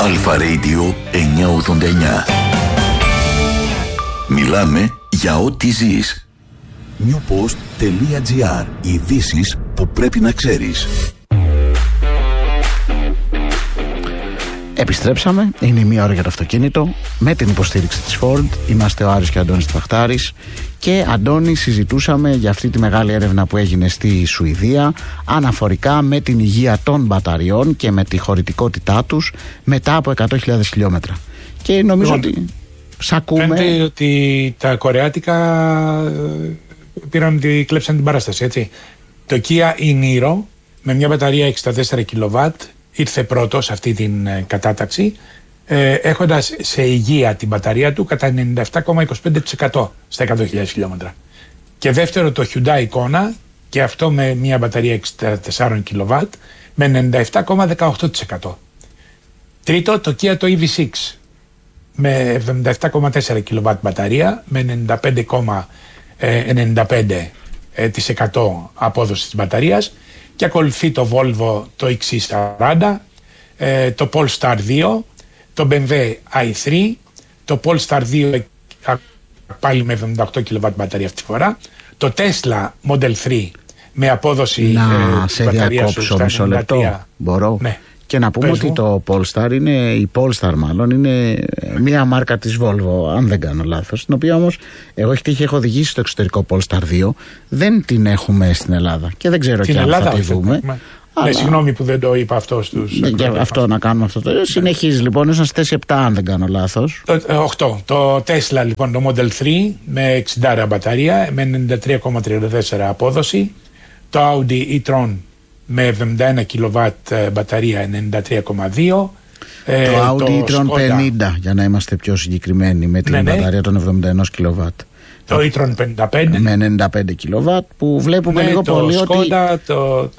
Αλφα Radio 989. Μιλάμε για ό,τι ζεις. newpost.gr. Ειδήσεις που πρέπει να ξέρεις. Επιστρέψαμε, είναι η μία ώρα για το αυτοκίνητο με την υποστήριξη της Ford. Είμαστε ο Άρης και ο Αντώνης Τφαχτάρης. Και Αντώνη, συζητούσαμε για αυτή τη μεγάλη έρευνα που έγινε στη Σουηδία αναφορικά με την υγεία των μπαταριών και με τη χωρητικότητά τους μετά από 100.000 χιλιόμετρα. Και νομίζω ότι ακούμε. Φαίνεται ότι τα κορεάτικα κλέψαν την παράσταση, έτσι. Το Kia e-Niro με μια μπαταρία 64 kW ήρθε πρώτο σε αυτή την κατάταξη, έχοντας σε υγεία την μπαταρία του κατά 97,25% στα 100.000 χιλιόμετρα. Και δεύτερο το Hyundai Kona, και αυτό με μια μπαταρία 64 kW με 97,18%. Τρίτο το Kia το EV6 με 77,4 kW μπαταρία με 95,95% απόδοση της μπαταρίας. Και ακολουθεί το Volvo το XC40, το Polestar 2, το BMW i3, το Polestar 2 πάλι με 78 kW μπαταρία αυτή τη φορά, το Tesla Model 3 με απόδοση σε διακόψω μισό λεπτό, μπορώ. Ναι. Και να πούμε ότι το Polestar είναι, η Polestar μάλλον, είναι μια μάρκα της Volvo, αν δεν κάνω λάθος, την οποία όμως εγώ έχω οδηγήσει στο εξωτερικό Polestar 2, δεν την έχουμε στην Ελλάδα και δεν ξέρω και αν θα τη δούμε. Αλλά... συγγνώμη που δεν το είπα αυτό στους... αυτό να κάνουμε αυτό. Συνεχίζει λοιπόν, ήσαν στη θέση 7 αν δεν κάνω λάθος. 8. Το Tesla λοιπόν, το Model 3 με 60 μπαταρία, με 93,34 απόδοση. Το Audi e-tron με 71 kW μπαταρία 93,2. Το Audi e-tron 50 για να είμαστε πιο συγκεκριμένοι, με την μπαταρία των 71 kW. Το e-tron 55 με 95 kW που βλέπουμε λίγο πολύ Skoda, ότι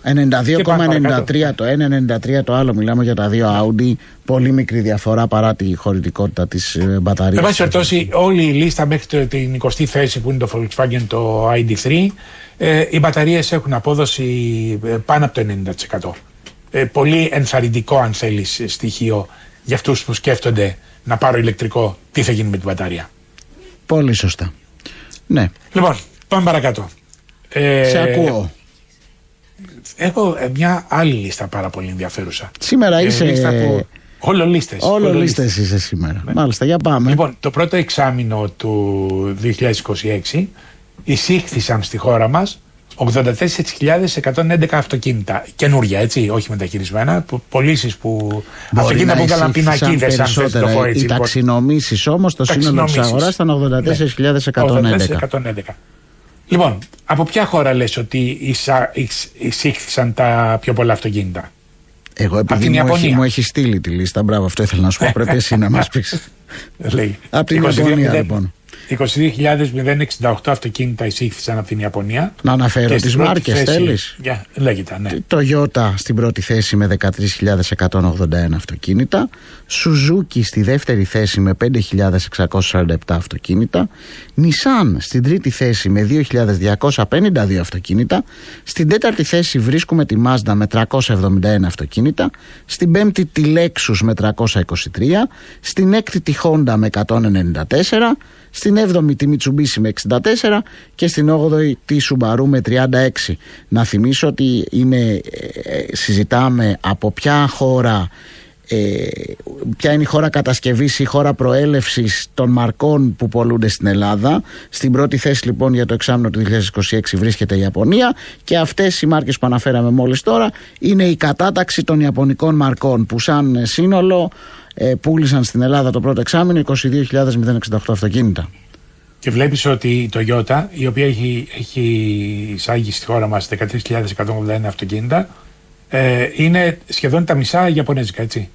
92,93 το ένα, 93 το άλλο. Μιλάμε για τα δύο Audi, πολύ μικρή διαφορά παρά τη χωρητικότητα της μπαταρίας. Εν πάση περιπτώσει, όλη η λίστα μέχρι την 20η θέση που είναι το Volkswagen το ID3, οι μπαταρίες έχουν απόδοση πάνω από το 90%. Πολύ ενθαρρυντικό, αν θέλεις, στοιχείο για αυτούς που σκέφτονται να πάρω ηλεκτρικό, τι θα γίνει με την μπαταρία. Πολύ σωστά. Ναι. Λοιπόν, πάμε παρακάτω. Σε ακούω. Έχω μια άλλη λίστα πάρα πολύ ενδιαφέρουσα. Σήμερα είσαι... Όλο λίστες είσαι σήμερα. Ναι. Μάλιστα, για πάμε. Λοιπόν, το πρώτο εξάμηνο του 2026 εισήχθησαν στη χώρα μας 84.111 αυτοκίνητα. Καινούρια, έτσι, όχι μεταχειρισμένα. Πωλήσεις που... αυτοκίνητα που έκαναν πινακίδες, αν θες το πω έτσι. Οι ταξινομήσεις όμως, το σύνολο της αγοράς ήταν 84.111. Λοιπόν, από ποια χώρα λες ότι εισήχθησαν τα πιο πολλά αυτοκίνητα? Εγώ επειδή μου έχει στείλει τη λίστα, μπράβο, αυτό ήθελα να σου πω, πρέπει εσύ να μας πεις. Από την Ιαπωνία λοιπόν. 22.068 αυτοκίνητα εισήχθησαν από την Ιαπωνία. Να αναφέρω τις μάρκες, θέλεις? Λέγεται, ναι. Toyota στην πρώτη θέση με 13.181 αυτοκίνητα. Suzuki στη δεύτερη θέση με 5.647 αυτοκίνητα. Nissan στην τρίτη θέση με 2.252 αυτοκίνητα. Στην τέταρτη θέση βρίσκουμε τη Mazda με 371 αυτοκίνητα. Στην πέμπτη τη Lexus με 323. Στην έκτη τη Honda με 194. Στην 7η τη Mitsubishi με 64 και στην 8η τη Subaru με 36. Να θυμίσω ότι συζητάμε από ποια χώρα, ποια είναι η χώρα κατασκευής ή χώρα προέλευσης των μαρκών που πολλούνται στην Ελλάδα. Στην πρώτη θέση λοιπόν για το εξάμηνο του 2026 βρίσκεται η Ιαπωνία και αυτές οι μάρκες που αναφέραμε μόλις τώρα είναι η κατάταξη των ιαπωνικών μαρκών που σαν σύνολο πούλησαν στην Ελλάδα το πρώτο εξάμηνο 22.068 αυτοκίνητα. Και βλέπεις ότι η Toyota, η οποία έχει εισάγει στη χώρα μας 13.181 αυτοκίνητα, είναι σχεδόν τα μισά ιαπωνέζικα, έτσι.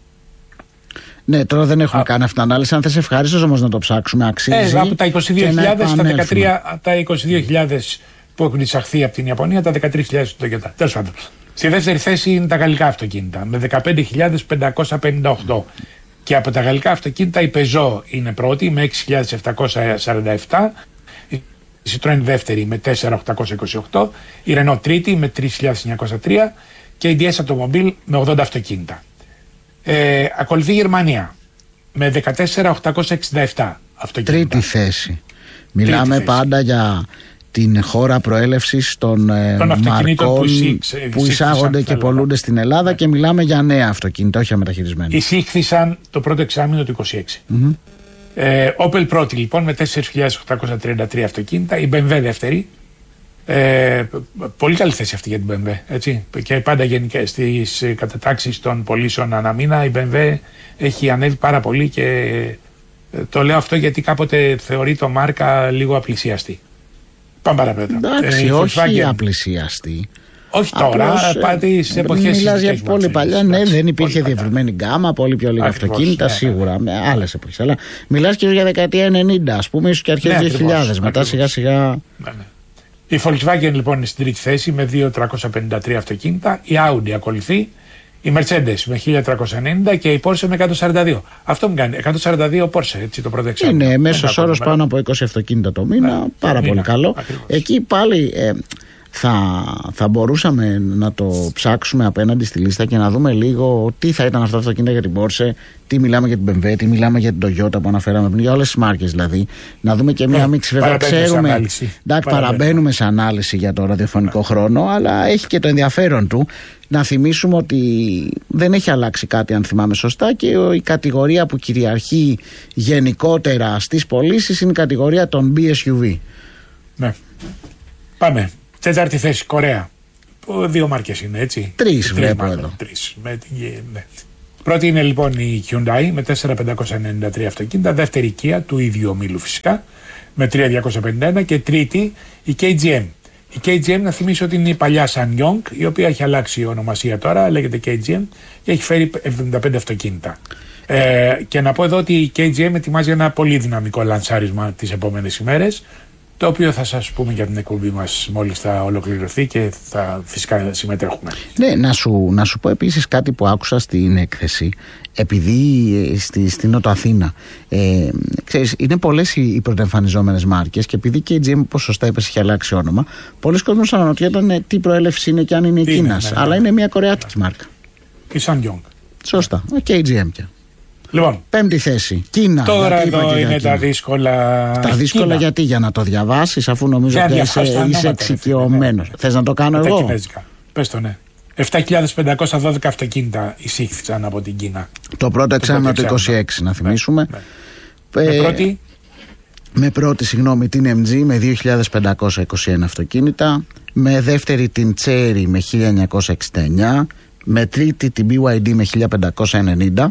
Ναι, τώρα δεν έχουμε κάνει αυτή την ανάλυση. Αν θες ευχάριστος όμως να το ψάξουμε, αξίζει. Από τα 22.000 τα 22.000 που έχουν εισαχθεί από την Ιαπωνία, τα 13.000 του Toyota. Τέλος πάντων. Στη δεύτερη θέση είναι τα γαλλικά αυτοκίνητα με 15.558. Και από τα γαλλικά αυτοκίνητα η Peugeot είναι πρώτη με 6.747, η Citroën δεύτερη με 4.828, η Renault τρίτη με 3.903 και η DS Automobile με 80 αυτοκίνητα. Ακολουθεί η Γερμανία με 14.867 αυτοκίνητα. Τρίτη θέση. Μιλάμε πάντα για την χώρα προέλευσης των μαρκών που εισάγονται και πολλούνται στην Ελλάδα, και μιλάμε για νέα αυτοκίνητα, όχι αμεταχειρισμένα. Εισήχθησαν το πρώτο εξάμηνο του 26. Opel πρώτη λοιπόν με 4.833 αυτοκίνητα, η BMW δεύτερη. Πολύ καλή θέση αυτή για την BMW, έτσι. Και πάντα γενικά στις κατατάξεις των πωλήσεων ανά μήνα η BMW έχει ανέβει πάρα πολύ, και το λέω αυτό γιατί κάποτε θεωρεί το μάρκα λίγο απλησιαστή. Πάμε παραπέρα. Εντάξει, όχι απλησιαστή. Όχι τώρα, πάτε σε εποχές. Μιλάς για πολύ παλιά, ναι, δεν υπήρχε διευρυμένη γκάμα, πολύ πιο λίγα αυτοκίνητα, σίγουρα, με άλλες εποχές. Αλλά μιλάς και για δεκαετία 90, ας πούμε, ίσως και αρχές 2000, μετά σιγά σιγά. Η Volkswagen λοιπόν είναι στην τρίτη θέση με 2.353 αυτοκίνητα, η Audi ακολουθεί, η Mercedes με 1.390 και η Porsche με 142. Αυτό μου κάνει, 142 Porsche, έτσι, το πρώτο εξάμηνο. Είναι μέσος όρος πάνω από 20 αυτοκίνητα το μήνα, πάρα πολύ καλό. Ακριβώς. Εκεί πάλι θα μπορούσαμε να το ψάξουμε απέναντι στη λίστα και να δούμε λίγο τι θα ήταν αυτά τα αυτοκίνητα για την Porsche, τι μιλάμε για την BMW, τι μιλάμε για την Toyota που αναφέραμε πριν, για όλες τις μάρκες δηλαδή. Να δούμε και μια μίξη. Βέβαια, ξέρουμε. Εντάξει, παραμπαίνουμε σε ανάλυση για το ραδιοφωνικό χρόνο, αλλά έχει και το ενδιαφέρον του. Να θυμίσουμε ότι δεν έχει αλλάξει κάτι, αν θυμάμαι σωστά, και η κατηγορία που κυριαρχεί γενικότερα στις πωλήσεις είναι η κατηγορία των BSUV. Ναι. Πάμε. Τέταρτη θέση, Κορέα. Δύο μάρκες είναι, έτσι. Τρεις βλέπω εδώ. Ναι. Πρώτη είναι λοιπόν η Hyundai με 4.593 αυτοκίνητα. Δεύτερη Kia του ίδιου ομίλου φυσικά με 3.251. Και τρίτη η KGM. Η KGM, να θυμίσω ότι είναι η παλιά SsangYong, η οποία έχει αλλάξει η ονομασία τώρα, λέγεται KGM και έχει φέρει 75 αυτοκίνητα. Και να πω εδώ ότι η KGM ετοιμάζει ένα πολύ δυναμικό λανσάρισμα τις επόμενες ημέρες, το οποίο θα σας πούμε για την εκπομπή μας μόλις θα ολοκληρωθεί και θα φυσικά συμμετέχουμε. Ναι, να σου πω επίσης κάτι που άκουσα στην έκθεση, επειδή στη Νότο Αθήνα ξέρεις, είναι πολλές οι πρωτοεμφανιζόμενες μάρκες, και επειδή και η GM, όπως σωστά είπες, έχει αλλάξει όνομα, πολλοί κόσμος αναρωτιόταν τι προέλευση είναι και αν είναι η Κίνας, αλλά είναι μια κορεάτικη μάρκα. Η SsangYong. Σωστά, και η GM πια. Λοιπόν, πέμπτη θέση, Κίνα. Τώρα εδώ είναι τα δύσκολα. Τα δύσκολα Κίνα. Γιατί, για να το διαβάσεις, αφού νομίζω ότι είσαι εξοικειωμένος. Θες να το κάνω εγώ? Κινέζικα. Πες το, ναι. 7.512 αυτοκίνητα εισήχθησαν από την Κίνα. Το πρώτο εξάμηνο του 26, να θυμίσουμε. Ναι. Με πρώτη, την MG με 2.521 αυτοκίνητα. Με δεύτερη την Chery με 1.969. Με τρίτη την BYD με 1.590.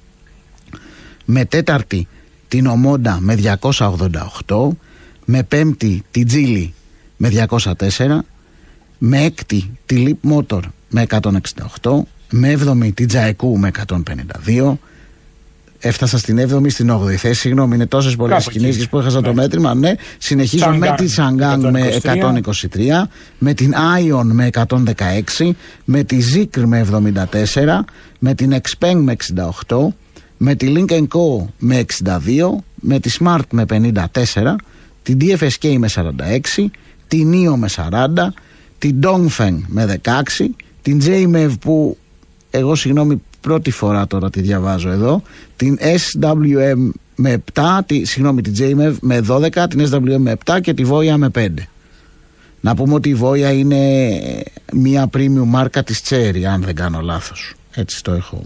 Με τέταρτη την Omoda με 288, με πέμπτη την Geely με 204, με έκτη τη Leap Motor με 168, με έβδομη την Jaikou με 152. Έφτασα στην 7η, στην 8η θέση. Συγγνώμη, είναι τόσες πολλές κινήσεις που έχασα το μέτρημα. Ναι. Συνεχίζω με τη Sanggang με 123, με την Ion με 116, με τη Zeekr με 74, με την Xpeng με 68, με τη Lynk & Co με 62, με τη Smart με 54, την DFSK με 46, την NIO με 40, την Dongfeng με 16, την JMEV που εγώ συγγνώμη πρώτη φορά τώρα τη διαβάζω εδώ, την SWM με 7, την JMEV με 12, την SWM με 7 και τη Voya με 5. Να πούμε ότι η Voya είναι μια premium μάρκα της Chery, αν δεν κάνω λάθος. Έτσι το έχω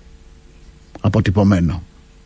αποτυπωμένο.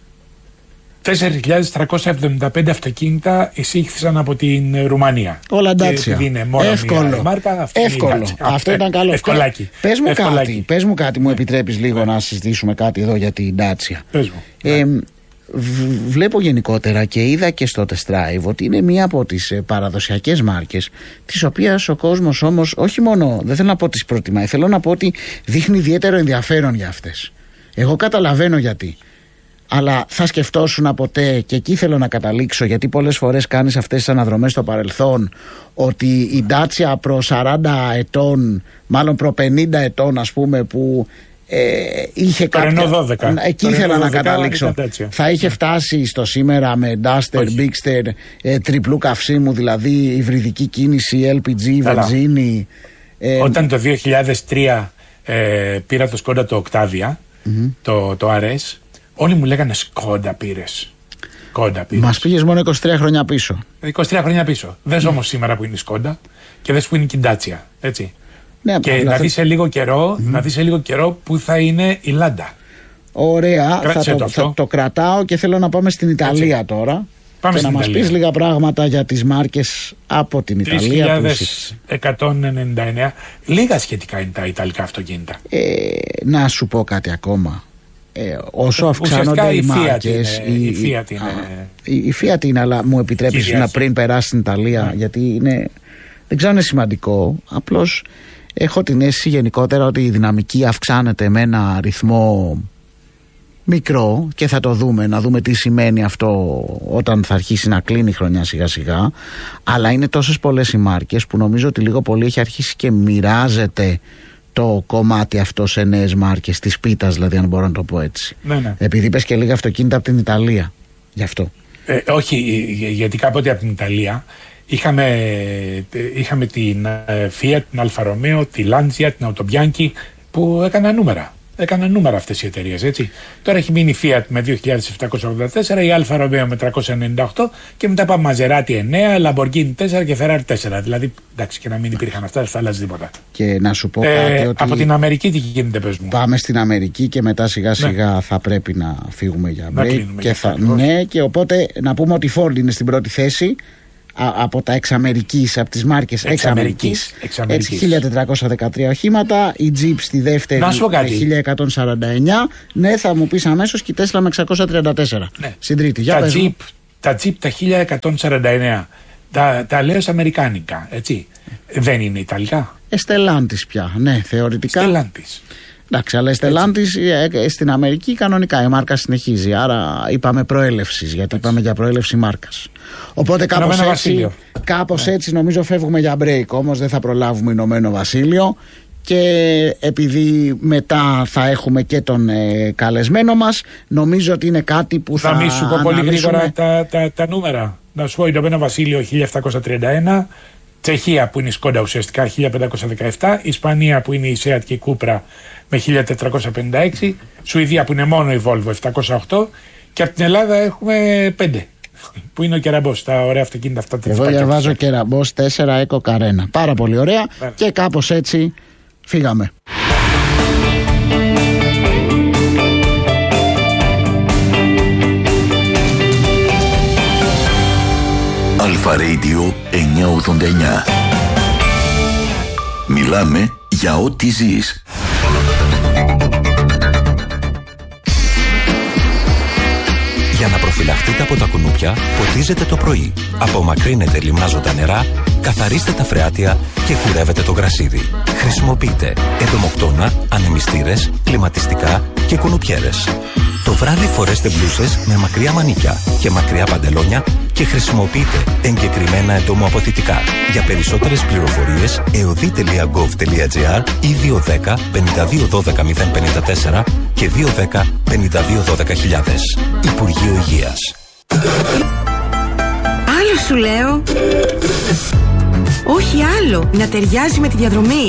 4.375 αυτοκίνητα εισήχθησαν από την Ρουμανία. Όλα Dacia. Εύκολο. Μάρκα, εύκολο. Αυτό ήταν καλό. Ευκολάκι. Πες μου κάτι, μου επιτρέπεις λίγο να συζητήσουμε κάτι εδώ για την Dacia. Πες μου. Βλέπω γενικότερα και είδα και στο Test Drive ότι είναι μία από τις παραδοσιακές μάρκες, τις οποίες ο κόσμος όμως όχι μόνο, δεν θέλω να πω τις προτιμάει, θέλω να πω ότι δείχνει ιδιαίτερο ενδιαφέρον για αυτές. Εγώ καταλαβαίνω γιατί. Αλλά θα σκεφτόσουν ποτέ, και εκεί θέλω να καταλήξω, γιατί πολλές φορές κάνεις αυτές τις αναδρομές στο παρελθόν, ότι η Dacia προ 40 ετών, μάλλον προ 50 ετών ας πούμε, που είχε κάποια... 12. Εκεί ήθελα να καταλήξω. Θα είχε φτάσει στο σήμερα με Duster, Bigster, τριπλού καυσίμου, δηλαδή υβριδική κίνηση, LPG, βενζίνη. Όταν το 2003 πήρα το Skoda το Octavia, το RS, όλοι μου λέγανε Σκόντα πήρες. Μας πήγες μόνο 23 χρόνια πίσω. 23 χρόνια πίσω. Δες όμως σήμερα που είναι η Σκόντα και δες που είναι η Ντάτσια. Έτσι. Ναι, και να δεις σε λίγο καιρό που θα είναι η Λάντα. Ωραία, θα το κρατάω και θέλω να πάμε στην Ιταλία. Έτσι. Τώρα. Πάμε και να μας πεις λίγα πράγματα για τις μάρκες από την Ιταλία. 3.199. Λίγα σχετικά είναι τα ιταλικά αυτοκίνητα. Να σου πω κάτι ακόμα. Όσο αυξάνονται οι μάρκες, η Fiat είναι, αλλά μου επιτρέπεις να πριν περάσει στην Ιταλία, γιατί είναι, δεν ξέρω αν είναι σημαντικό, απλώς έχω την αίσθηση γενικότερα ότι η δυναμική αυξάνεται με ένα ρυθμό μικρό και θα το δούμε, να δούμε τι σημαίνει αυτό όταν θα αρχίσει να κλείνει η χρονιά σιγά σιγά, αλλά είναι τόσες πολλές οι μάρκες που νομίζω ότι λίγο πολύ έχει αρχίσει και μοιράζεται το κομμάτι αυτό σε νέες μάρκες της πίτας, δηλαδή, αν μπορώ να το πω έτσι. Ναι. Επειδή είπες και λίγα αυτοκίνητα από την Ιταλία, γι' αυτό. Όχι, γιατί κάποτε από την Ιταλία είχαμε την Fiat, την Alfa Romeo, τη Lancia, την Autobianchi που έκαναν νούμερα. Έκαναν νούμερα αυτές οι εταιρείες, έτσι. Τώρα έχει μείνει η Fiat με 2.784, η Alfa Romeo με 398 και μετά πάμε Maserati 9, Lamborghini 4 και Ferrari 4. Δηλαδή, εντάξει, και να μην υπήρχαν αυτά, δεν θα αλλάζει τίποτα. Και να σου πω κάτι ότι από την Αμερική τι γίνεται, πες μου. Πάμε στην Αμερική και μετά σιγά σιγά θα πρέπει να φύγουμε για break. Ναι, και οπότε να πούμε ότι η Ford είναι στην πρώτη θέση. Από τα εξαμερικής, από τις μάρκες εξαμερικής. Έτσι, 1413 οχήματα. Η Jeep στη δεύτερη με 1149. Ναι, θα μου πεις αμέσως, και η Tesla με 634. Ναι. Στην τρίτη. Τα Jeep τα 1149 τα λέω αμερικάνικα, έτσι. Δεν είναι ιταλικά. Stellantis πια, ναι, θεωρητικά. Stellantis. Εντάξει, αλλά η Stellantis στην Αμερική κανονικά η μάρκα συνεχίζει. Άρα είπαμε προέλευσης, γιατί είπαμε για προέλευση μάρκας. Οπότε κάπως έτσι νομίζω φεύγουμε για break. Όμως δεν θα προλάβουμε Ηνωμένο Βασίλειο. Και επειδή μετά θα έχουμε και τον καλεσμένο μας, νομίζω ότι είναι κάτι που θα μην σου πω πολύ γρήγορα τα νούμερα. Να σου πω, Ηνωμένο Βασίλειο 1731. Τσεχία που είναι η Σκόντα ουσιαστικά 1517, Ισπανία που είναι η Seat και η Κούπρα με 1456, Σουηδία που είναι μόνο η Volvo 708 και από την Ελλάδα έχουμε 5 που είναι ο Κεραμπός, τα ωραία αυτοκίνητα αυτά. Εγώ διαβάζω Κεραμπός 4 Eco Carena. Πάρα πολύ ωραία. Και κάπως έτσι φύγαμε. Αλφα Radio 989. Μιλάμε για ό,τι ζεις. Για να προφυλαχτείτε από τα κουνούπια, ποτίζετε το πρωί. Απομακρύνετε λιμνάζοντα νερά, καθαρίστε τα φρεάτια και κουρεύετε το γρασίδι. Χρησιμοποιείτε εντομοκτώνα, ανεμιστήρες, κλιματιστικά και κουνουπιέρες. Το βράδυ φορέστε μπλούσες με μακριά μανίκια και μακριά παντελόνια και χρησιμοποιείτε εγκεκριμένα εντομοαποθητικά. Για περισσότερες πληροφορίες eodi.gov.gr ή 210 52 12 054 και 210 52 12 χιλιάδες. Υπουργείο Υγείας. Άλλο σου λέω. Όχι άλλο. Να ταιριάζει με τη διαδρομή.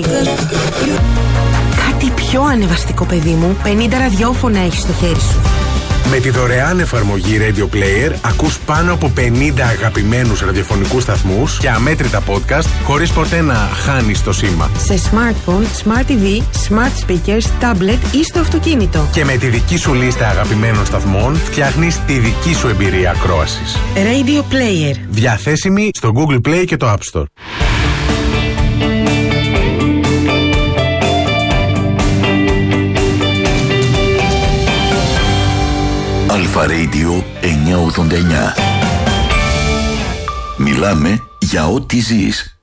Κάτι πιο ανεβαστικό, παιδί μου. 50 ραδιόφωνα έχεις στο χέρι σου. Με τη δωρεάν εφαρμογή Radio Player ακούς πάνω από 50 αγαπημένους ραδιοφωνικούς σταθμούς και αμέτρητα podcast χωρίς ποτέ να χάνεις το σήμα. Σε smartphone, smart TV, smart speakers, tablet ή στο αυτοκίνητο. Και με τη δική σου λίστα αγαπημένων σταθμών φτιάχνεις τη δική σου εμπειρία ακρόασης. Radio Player. Διαθέσιμη στο Google Play και το App Store. Αλφα Radio 989. Μιλάμε για ό,τι ζεις.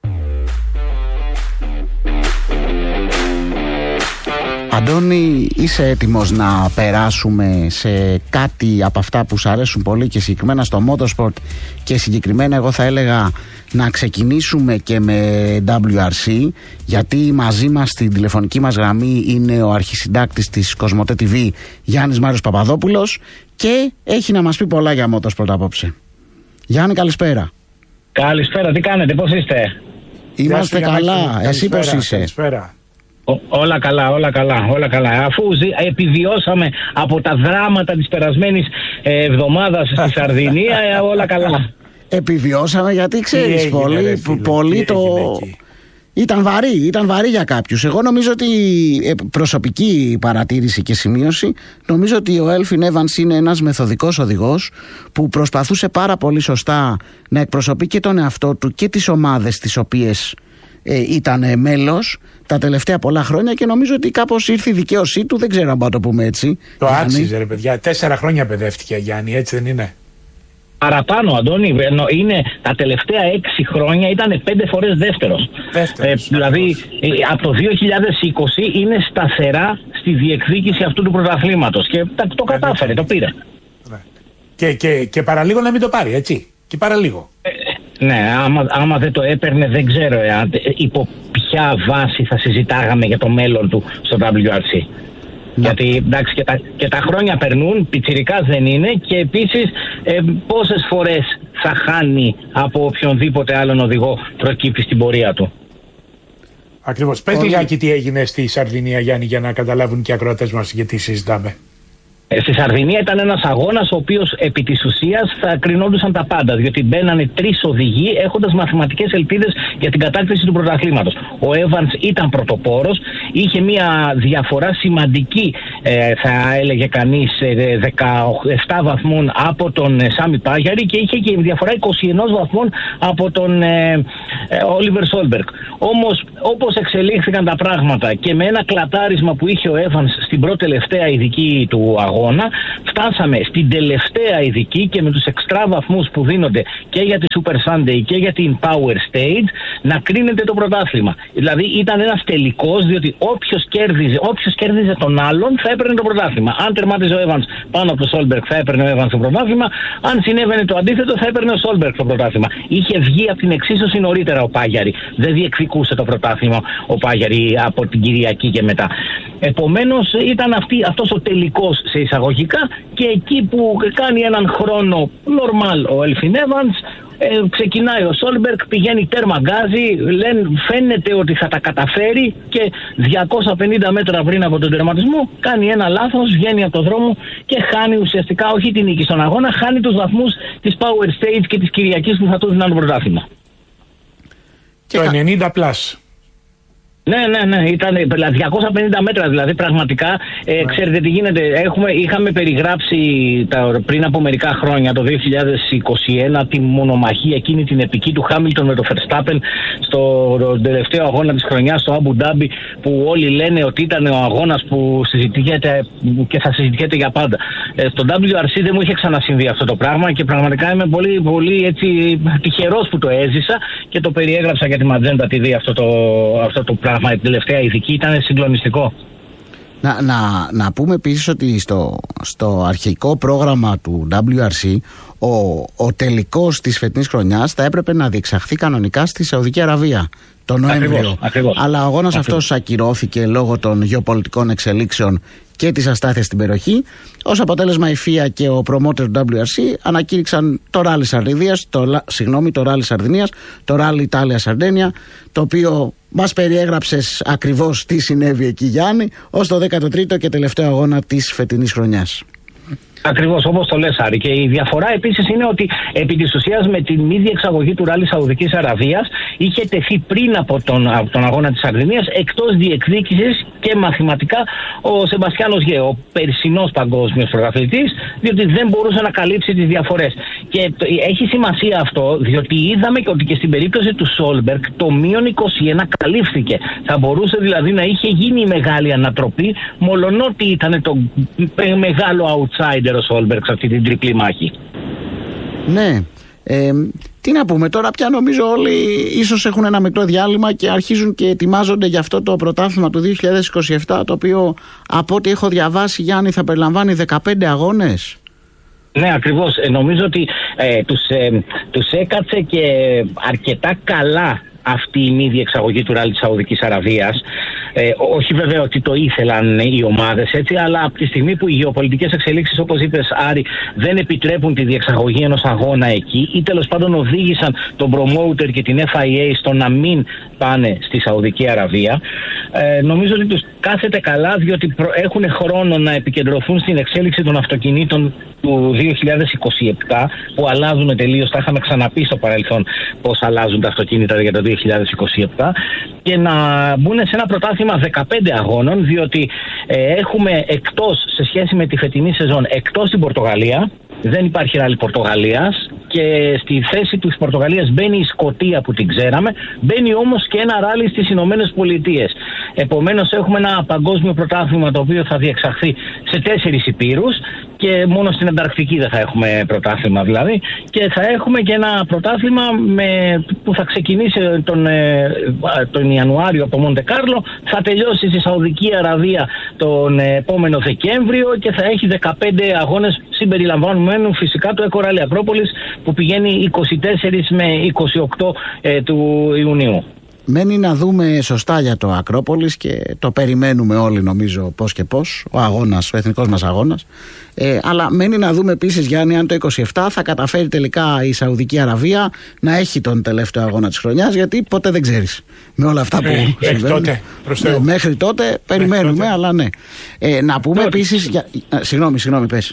Αντώνη, είσαι έτοιμος να περάσουμε σε κάτι από αυτά που σου αρέσουν πολύ και συγκεκριμένα στο motorsport, και συγκεκριμένα εγώ θα έλεγα να ξεκινήσουμε και με WRC, γιατί μαζί μας στην τηλεφωνική μας γραμμή είναι ο αρχισυντάκτης της Κοσμοτέ TV, Γιάννης Μάριος Παπαδόπουλος, και έχει να μας πει πολλά για motorsport απόψε. Γιάννη, καλησπέρα. Καλησπέρα, τι κάνετε, πώς είστε? Είμαστε καλά, εσύ πώς είσαι? Καλησπέρα. Όλα καλά. Αφού επιβιώσαμε από τα δράματα της περασμένης εβδομάδας στη Σαρδινία, όλα καλά. Επιβιώσαμε γιατί ξέρεις, πολύ το... Ήταν βαρύ για κάποιους. Εγώ νομίζω ότι, προσωπική παρατήρηση και σημείωση, νομίζω ότι ο Έλφιν Έβανς είναι ένας μεθοδικός οδηγός που προσπαθούσε πάρα πολύ σωστά να εκπροσωπεί και τον εαυτό του και τις ομάδες τις οποίες ήταν μέλος τα τελευταία πολλά χρόνια, και νομίζω ότι κάπως ήρθε η δικαίωσή του, δεν ξέρω αν το πούμε έτσι. Το άξιζε, ρε παιδιά. 4 χρόνια παιδεύτηκε, Γιάννη, έτσι δεν είναι? Παραπάνω, Αντώνη, είναι τα τελευταία 6 χρόνια ήταν 5 φορές δεύτερος. Δηλαδή από το 2020 είναι σταθερά στη διεκδίκηση αυτού του πρωταθλήματος και το κατάφερε, το πήρε. Και παραλίγο να μην το πάρει, έτσι. Και παραλίγο. Ναι, άμα δεν το έπαιρνε, δεν ξέρω υπό ποια βάση θα συζητάγαμε για το μέλλον του στο WRC. Γιατί εντάξει, και τα χρόνια περνούν, πιτσιρικάς δεν είναι, και επίσης πόσες φορές θα χάνει από οποιονδήποτε άλλον οδηγό προκύπτει στην πορεία του. Ακριβώς. Πες λιγάκι τι έγινε στη Σαρδινία, Γιάννη, για να καταλάβουν και οι ακροατές μας γιατί συζητάμε. Στη Σαρδινία ήταν ένας αγώνας ο οποίος επί της ουσίας θα κρινόντουσαν τα πάντα, διότι μπαίνανε 3 οδηγοί έχοντας μαθηματικές ελπίδες για την κατάκτηση του πρωταθλήματος. Ο Evans ήταν πρωτοπόρος, είχε μια διαφορά σημαντική, θα έλεγε κανείς, 17 βαθμών από τον Σάμι Πάγιαρη, και είχε και διαφορά 21 βαθμών από τον Όλιβερ Σόλμπεργκ. Όμως, όπως εξελίχθηκαν τα πράγματα και με ένα κλατάρισμα που είχε ο Evans στην πρώτη τελευταία ειδική του αγώνα, φτάσαμε στην τελευταία ειδική και με τους εξτρά βαθμούς που δίνονται και για τη Super Sunday και για την Power Stage να κρίνεται το πρωτάθλημα. Δηλαδή ήταν ένας τελικός, διότι όποιος κέρδιζε τον άλλον θα έπαιρνε το πρωτάθλημα. Αν τερμάτιζε ο Evans πάνω από το Solberg θα έπαιρνε ο Evans το πρωτάθλημα. Αν συνέβαινε το αντίθετο θα έπαιρνε ο Solberg το πρωτάθλημα. Είχε βγει από την εξίσωση νωρίτερα ο Πάγιαρη. Δεν διεκδικούσε το πρωτάθλημα ο Πάγιαρη από την Κυριακή και μετά. Επομένως ήταν αυτός ο τελικός σε εισαγωγικά, και εκεί που κάνει έναν χρόνο normal ο Έλφιν Έβανς, ξεκινάει ο Σόλμπεργκ, πηγαίνει τέρμα γκάζι, φαίνεται ότι θα τα καταφέρει, και 250 μέτρα πριν από τον τερματισμό κάνει ένα λάθος, βγαίνει από το δρόμο και χάνει ουσιαστικά όχι την νίκη στον αγώνα, χάνει τους βαθμούς της Power Stage και της Κυριακής που θα του δίνουν το πρωτάθλημα. Το 90+. Ναι, ήταν 250 μέτρα, δηλαδή πραγματικά, ξέρετε τι γίνεται, είχαμε περιγράψει πριν από μερικά χρόνια, το 2021, τη μονομαχία εκείνη την επική του Χάμιλτον με το Verstappen στο τελευταίο αγώνα της χρονιάς στο Αμπου Ντάμπι, που όλοι λένε ότι ήταν ο αγώνας που συζητιέται και θα συζητιέται για πάντα. Στο WRC δεν μου είχε ξανασυμβεί αυτό το πράγμα και πραγματικά είμαι πολύ, πολύ έτσι τυχερός που το έζησα και το περιέγραψα για τη Magenta TV αυτό το πράγμα. Η τελευταία ειδική ήταν συγκλονιστικό. Να πούμε επίσης ότι στο αρχικό πρόγραμμα του WRC ο τελικός της φετινής χρονιάς θα έπρεπε να διεξαχθεί κανονικά στη Σαουδική Αραβία τον Νοέμβριο. Αλλά ο αγώνας αυτός ακυρώθηκε λόγω των γεωπολιτικών εξελίξεων και της αστάθειας στην περιοχή. Ως αποτέλεσμα η FIA και ο promoter του WRC ανακήρυξαν το Rally Σαρδινίας, το Rally Italia Sardinia, το οποίο μας περιέγραψες ακριβώς τι συνέβη εκεί, Γιάννη, ως το 13ο και τελευταίο αγώνα της φετινής χρονιάς. Ακριβώς όπως το λες, Άρη. Και η διαφορά επίσης είναι ότι επί της ουσίας με τη μη διεξαγωγή του Ράλι Σαουδικής Αραβίας είχε τεθεί πριν από τον αγώνα της Σαρδινίας εκτός διεκδίκησης και μαθηματικά ο Σεμπαστιάνος Γε, ο περσινός παγκόσμιος πρωταθλητής, διότι δεν μπορούσε να καλύψει τις διαφορές. Και έχει σημασία αυτό, διότι είδαμε ότι και στην περίπτωση του Σόλμπεργκ το μείον 21 καλύφθηκε. Θα μπορούσε δηλαδή να είχε γίνει η μεγάλη ανατροπή, μολονότι ήταν το μεγάλο outsider ο Σόλμπεργκ σε αυτή την τριπλή μάχη. Ναι. Τι να πούμε τώρα, πια νομίζω όλοι ίσως έχουν ένα μικρό διάλειμμα και αρχίζουν και ετοιμάζονται για αυτό το πρωτάθλημα του 2027, το οποίο από ό,τι έχω διαβάσει, Γιάννη, θα περιλαμβάνει 15 αγώνες. Ναι, ακριβώς. Νομίζω ότι τους έκατσε και αρκετά καλά αυτή η μη διεξαγωγή του Ράλι της Σαουδικής Αραβίας. Όχι βέβαια ότι το ήθελαν οι ομάδες έτσι, αλλά από τη στιγμή που οι γεωπολιτικές εξελίξεις, όπως είπες, Άρη, δεν επιτρέπουν τη διεξαγωγή ενός αγώνα εκεί, ή τέλος πάντων οδήγησαν τον promoter και την FIA στο να μην πάνε στη Σαουδική Αραβία, νομίζω ότι τους κάθεται καλά, διότι έχουν χρόνο να επικεντρωθούν στην εξέλιξη των αυτοκινήτων του 2027 που αλλάζουν τελείως. Τα είχαμε ξαναπεί στο παρελθόν πώς αλλάζουν τα αυτοκίνητα για το 2027, και να μπουν σε ένα πρωτάθλημα 15 αγώνων, διότι έχουμε εκτός, σε σχέση με τη φετινή σεζόν, εκτός την Πορτογαλία, δεν υπάρχει ράλι Πορτογαλίας, και στη θέση της Πορτογαλίας μπαίνει η Σκωτία που την ξέραμε, μπαίνει όμως και ένα ράλι στις Ηνωμένες Πολιτείες. Επομένως έχουμε ένα παγκόσμιο πρωτάθλημα το οποίο θα διεξαχθεί σε 4 ηπείρους, και μόνο στην Ανταρκτική δεν θα έχουμε πρωτάθλημα δηλαδή, και θα έχουμε και ένα πρωτάθλημα που θα ξεκινήσει τον Ιανουάριο από το Μοντε Κάρλο, θα τελειώσει στη Σαουδική Αραβία τον επόμενο Δεκέμβριο και θα έχει 15 αγώνες συμπεριλαμβανομένου φυσικά το Eco Rally Ακρόπολης που πηγαίνει 24 με 28 του Ιουνίου. Μένει να δούμε σωστά για το Ακρόπολης και το περιμένουμε όλοι νομίζω πώς και πώς, ο αγώνας, ο εθνικός μας αγώνας. Αλλά μένει να δούμε επίσης, Γιάννη, αν το 27 θα καταφέρει τελικά η Σαουδική Αραβία να έχει τον τελευταίο αγώνα της χρονιάς, γιατί ποτέ δεν ξέρεις με όλα αυτά που συμβαίνουν. Μέχρι τότε περιμένουμε, αλλά ναι. Να πούμε επίσης, συγγνώμη πες.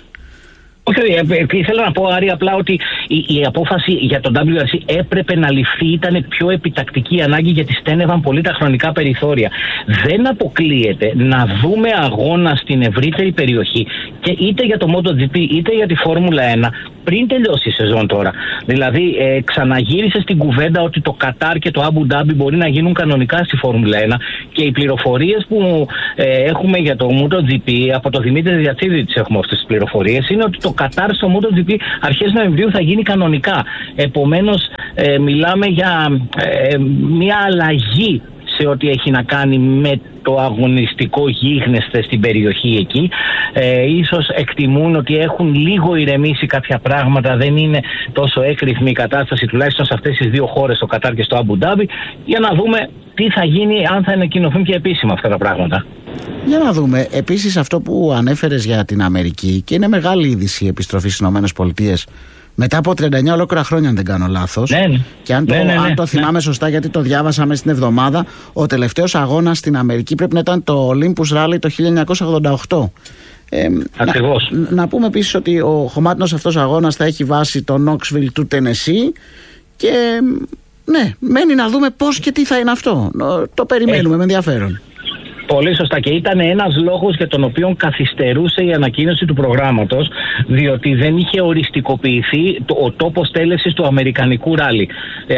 Όχι, ήθελα να πω, Άρη, απλά ότι η απόφαση για τον WRC έπρεπε να ληφθεί, ήταν πιο επιτακτική ανάγκη, γιατί στένευαν πολύ τα χρονικά περιθώρια. Δεν αποκλείεται να δούμε αγώνα στην ευρύτερη περιοχή, και είτε για το MotoGP είτε για τη Φόρμουλα 1, πριν τελειώσει η σεζόν τώρα. Δηλαδή, ξαναγύρισε στην κουβέντα ότι το Κατάρ και το Αμπου Ντάμπι μπορεί να γίνουν κανονικά στη Φόρμουλα 1, και οι πληροφορίες που έχουμε για το MotoGP, από το Δημήτρη Διατσίδη τις έχουμε αυτές τις πληροφορίες, είναι ότι το Κατάρ στο MotoGP αρχές Νοεμβρίου θα γίνει κανονικά. Επομένως, μιλάμε για μια αλλαγή σε ό,τι έχει να κάνει με το αγωνιστικό γίγνεσθε στην περιοχή εκεί. Ίσως εκτιμούν ότι έχουν λίγο ηρεμήσει κάποια πράγματα, δεν είναι τόσο έκρηθμη η κατάσταση, τουλάχιστον σε αυτές τις δύο χώρες, το Κατάρ και στο Αμπου Ντάμπι, για να δούμε τι θα γίνει, αν θα ανακοινωθούν και επίσημα αυτά τα πράγματα. Για να δούμε. Επίσης, αυτό που ανέφερες για την Αμερική, και είναι μεγάλη είδηση η επιστροφή στις ΗΠΑ μετά από 39 ολόκληρα χρόνια, αν δεν κάνω λάθος. Ναι. Και αν το θυμάμαι σωστά, γιατί το διάβασα μέσα στην εβδομάδα, ο τελευταίος αγώνας στην Αμερική πρέπει να ήταν το Olympus Rally το 1988. Ακριβώς. Να πούμε επίσης ότι ο χωμάτινος αυτός αγώνας θα έχει βάση το Knoxville του Tennessee, και ναι, μένει να δούμε πώς και τι θα είναι αυτό. Το περιμένουμε με ενδιαφέρον. Πολύ σωστά, και ήταν ένας λόγος για τον οποίο καθυστερούσε η ανακοίνωση του προγράμματος, διότι δεν είχε οριστικοποιηθεί ο τόπος τέλεσης του αμερικανικού ράλι.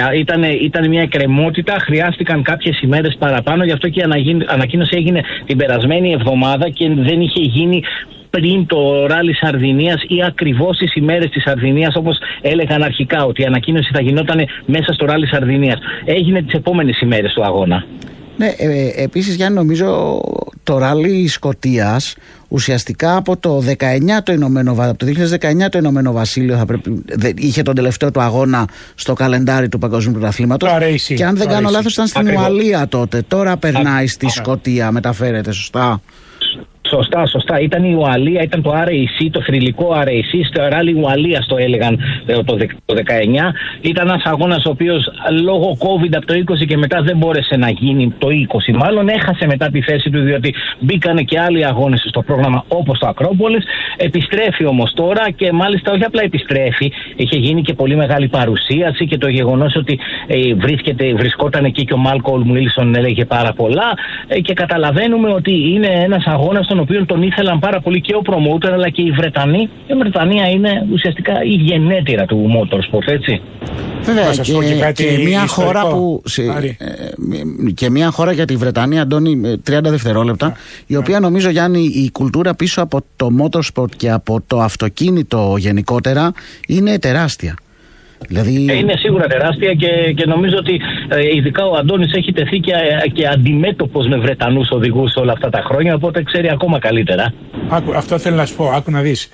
Ήταν μια εκκρεμότητα, χρειάστηκαν κάποιες ημέρες παραπάνω, γι' αυτό και η ανακοίνωση έγινε την περασμένη εβδομάδα και δεν είχε γίνει πριν το ράλι Σαρδινίας ή ακριβώς τις ημέρες της Σαρδινίας, όπως έλεγαν αρχικά, ότι η ανακοίνωση θα γινόταν μέσα στο ράλι Σαρδινίας. Έγινε τις επόμενες ημέρες του αγώνα. Ναι, επίσης, Γιάννη, νομίζω το ράλι Σκωτίας ουσιαστικά από το 2019 το Ηνωμένο Βασίλειο είχε τον τελευταίο του αγώνα στο καλεντάρι του Παγκοσμίου Πρωταθλήματος, και αν δεν κάνω λάθος ήταν στην Ουαλία τότε. Τώρα περνάει στη Σκωτία, μεταφέρεται σωστά? Σωστά. Ήταν η Ουαλία, ήταν το RAC, το θρυλικό RAC, στο ράλι Ουαλίας το έλεγαν το 19. Ήταν ένας αγώνας ο οποίος λόγω COVID από το 20 και μετά δεν μπόρεσε να γίνει, το 20 μάλλον, έχασε μετά τη θέση του, διότι μπήκανε και άλλοι αγώνες στο πρόγραμμα όπως το Ακρόπολης. Επιστρέφει όμως τώρα, και μάλιστα όχι απλά επιστρέφει, είχε γίνει και πολύ μεγάλη παρουσίαση, και το γεγονός ότι βρισκόταν εκεί και ο Μάλκολμ Βίλσον έλεγε πάρα πολλά, και καταλαβαίνουμε ότι είναι ένας αγώνας τον οποίο τον ήθελαν πάρα πολύ και ο promoter αλλά και οι Βρετανοί. Η Βρετανία είναι ουσιαστικά η γενέτειρα του motorsport, έτσι. Βέβαια, και μια χώρα που. Και μια χώρα για τη Βρετανία, Αντώνη, 30 δευτερόλεπτα, η οποία νομίζω, Γιάννη, η κουλτούρα πίσω από το motorsport και από το αυτοκίνητο γενικότερα είναι τεράστια. Δηλαδή... Είναι σίγουρα τεράστια, και νομίζω ότι ειδικά ο Αντώνης έχει τεθεί και αντιμέτωπος με Βρετανούς οδηγούς όλα αυτά τα χρόνια, οπότε ξέρει ακόμα καλύτερα. Αυτό θέλω να σου πω, άκου να δεις.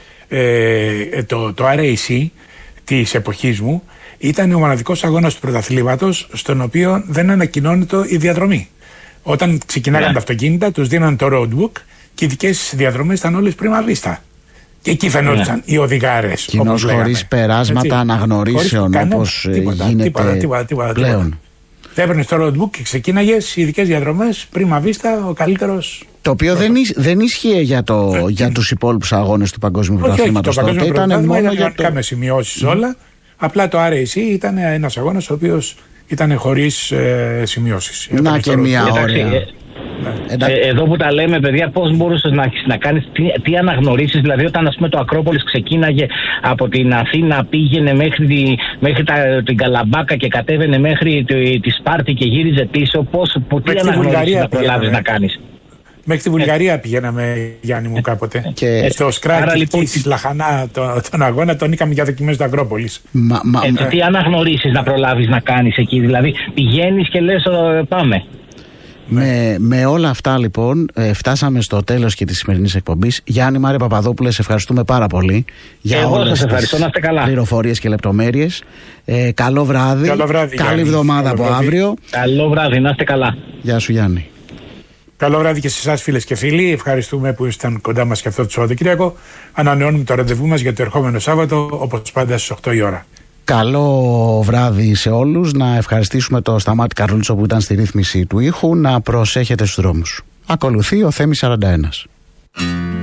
Το RAC της εποχής μου ήταν ο μοναδικός αγώνας του πρωταθλήματος στον οποίο δεν ανακοινώνεται η διαδρομή. Όταν ξεκινάγαν τα αυτοκίνητα, τους δίναν το roadbook, και οι δικές διαδρομές ήταν όλες prima vista. Και εκεί φαινόταν οι οδηγάρες. Κοινώς χωρίς περάσματα αναγνωρίσεων, όπως γίνεται πλέον. Έπαιρνες το notebook και ξεκίναγες ειδικές διαδρομές, πρίμα βίστα, ο καλύτερος. Το οποίο δεν ίσχυε για τους υπόλοιπους αγώνες του Παγκόσμιου Πρωταθλήματος. Το Παγκόσμιο Πρωταθλήμα ήταν μόνο για με σημειώσεις όλα. Απλά το RAC ήταν ένας αγώνας ο οποίος ήταν χωρίς σημειώσεις. Να και μια ωραία. Εδώ που τα λέμε, παιδιά, πώς μπορούσες να κάνεις, τι αναγνωρίσεις, δηλαδή όταν ας πούμε το Ακρόπολης ξεκίναγε από την Αθήνα, πήγαινε μέχρι την Καλαμπάκα και κατέβαινε μέχρι τη Σπάρτη και γύριζε πίσω, τι αναγνωρίσεις να προλάβεις να κάνεις? Μέχρι τη Βουλγαρία πηγαίναμε, Γιάννη μου, κάποτε. Και στο Σκράκι, λοιπόν, στη Λαχανά, τον αγώνα τον είχαμε για δοκιμές του Ακρόπολης. Τι αναγνωρίσεις να προλάβεις να κάνεις εκεί, δηλαδή πηγαίνεις και λες πάμε. Με όλα αυτά λοιπόν φτάσαμε στο τέλος και της σημερινής εκπομπής. Γιάννη Μάρε Παπαδόπουλε, σε ευχαριστούμε πάρα πολύ για όλες τις πληροφορίες και λεπτομέρειες. Καλό βράδυ. Καλή εβδομάδα από αύριο. Καλό βράδυ, να είστε καλά. Γεια σου Γιάννη. Καλό βράδυ και σε εσάς φίλες και φίλοι. Ευχαριστούμε που ήσταν κοντά μας και αυτό το Σαββατοκύριακο. Ανανεώνουμε το ραντεβού μας για το ερχόμενο Σάββατο, όπως πάντα στις 8 η ώρα. Καλό βράδυ σε όλους. Να ευχαριστήσουμε το Σταμάτη Καρλούτσο που ήταν στη ρύθμιση του ήχου. Να προσέχετε στους δρόμους. Ακολουθεί ο Θέμης 41.